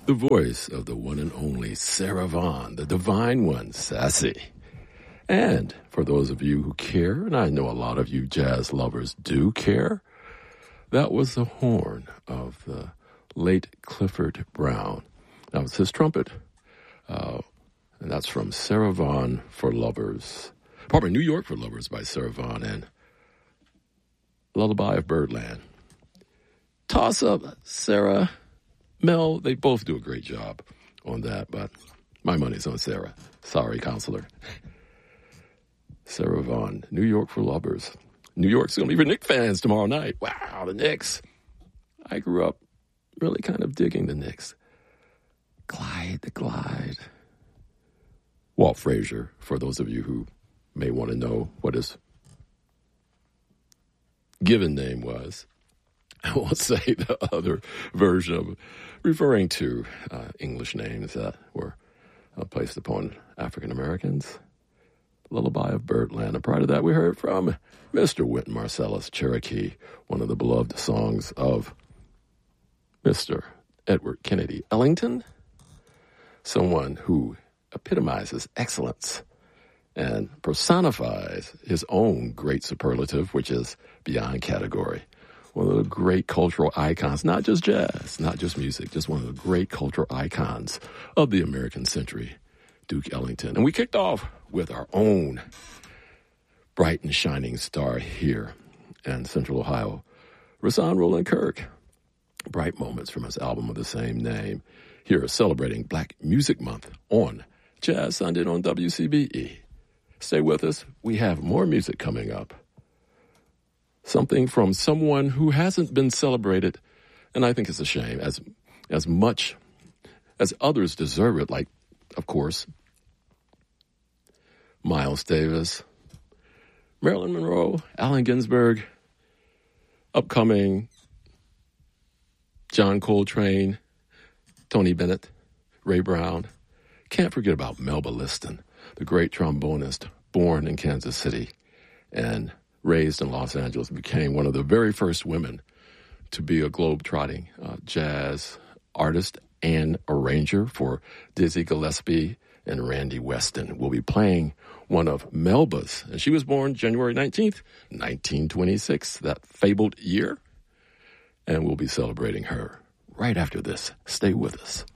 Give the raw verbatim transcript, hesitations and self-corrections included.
The voice of the one and only Sarah Vaughan, the divine one, Sassy. And for those of you who care, and I know a lot of you jazz lovers do care, that was the horn of the late Clifford Brown. That was his trumpet. Uh, and that's from Sarah Vaughan for Lovers. Pardon me, New York for Lovers by Sarah Vaughan and Lullaby of Birdland. Toss up, Sarah, Mel, they both do a great job on that, but my money's on Sarah. Sorry, counselor. Sarah Vaughan, New York for Lovers. New York's going to be for Knicks fans tomorrow night. Wow, the Knicks. I grew up really kind of digging the Knicks. Glide the Glide. Walt Frazier, for those of you who may want to know what his given name was. I won't say the other version of referring to uh, English names that were uh, placed upon African Americans. Lullaby of Birdland. And prior to that, we heard from Mister Wynton Marsalis, Cherokee, one of the beloved songs of Mister Edward Kennedy Ellington, someone who epitomizes excellence and personifies his own great superlative, which is beyond category. One of the great cultural icons, not just jazz, not just music, just one of the great cultural icons of the American century, Duke Ellington. And we kicked off with our own bright and shining star here in Central Ohio, Rahsaan Roland Kirk. Bright Moments from his album of the same name. Here celebrating Black Music Month on Jazz Sunday on W C B E. Stay with us. We have more music coming up. Something from someone who hasn't been celebrated, and I think it's a shame, as as much as others deserve it, like, of course, Miles Davis, Marilyn Monroe, Allen Ginsberg, upcoming John Coltrane, Tony Bennett, Ray Brown. Can't forget about Melba Liston, the great trombonist, born in Kansas City and raised in Los Angeles, became one of the very first women to be a globe-trotting uh, jazz artist and arranger for Dizzy Gillespie and Randy Weston. We'll be playing one of Melba's, and she was born January nineteenth, nineteen twenty-six, that fabled year, and we'll be celebrating her right after this. Stay with us.